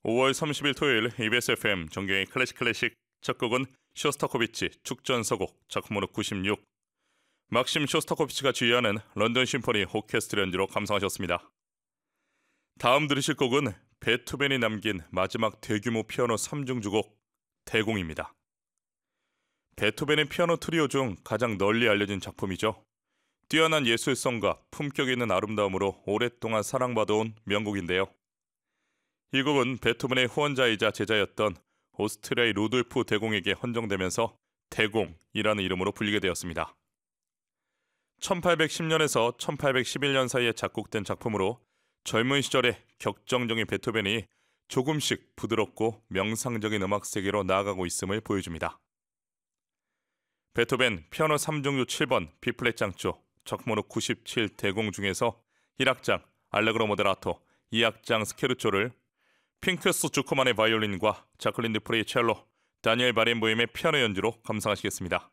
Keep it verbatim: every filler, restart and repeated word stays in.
오월 삼십일 토요일 이비에스 에프엠 정경의 클래식 클래식 첫 곡은 쇼스타코비치 축전서곡 작품번호 구십육, 막심 쇼스타코비치가 지휘하는 런던 심포니 오케스트라 연주로 감상하셨습니다. 다음 들으실 곡은 베토벤이 남긴 마지막 대규모 피아노 삼중주곡 대공입니다. 베토벤의 피아노 트리오 중 가장 널리 알려진 작품이죠. 뛰어난 예술성과 품격 있는 아름다움으로 오랫동안 사랑받아온 명곡인데요. 이 곡은 베토벤의 후원자이자 제자였던 오스트리아의 루돌프 대공에게 헌정되면서 대공이라는 이름으로 불리게 되었습니다. 천팔백십 년에서 천팔백십일 년 사이에 작곡된 작품으로 젊은 시절의 격정적인 베토벤이 조금씩 부드럽고 명상적인 음악 세계로 나아가고 있음을 보여줍니다. 베토벤 피아노 삼중주 칠 번 B플랫 장조 작품번호 구십칠 대공 중에서 일 악장 알레그로 모데라토, 이 악장 스케르초를 핑크스 주코만의 바이올린과 자클린 드프레의 첼로, 다니엘 바렌보임의 피아노 연주로 감상하시겠습니다.